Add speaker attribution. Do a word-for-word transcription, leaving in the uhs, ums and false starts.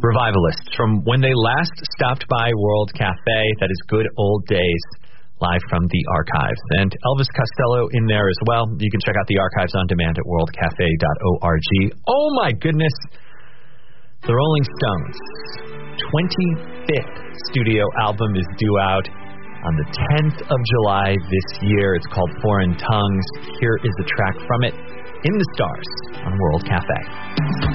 Speaker 1: Revivalists from when they last stopped by World Cafe. That is Good Old Days, live from the archives. And Elvis Costello in there as well. You can check out the archives on demand at world cafe dot org. Oh my goodness. The Rolling Stones' twenty-fifth studio album is due out on the tenth of July this year. It's called Foreign Tongues. Here is a track from it, In the Stars, on World Cafe.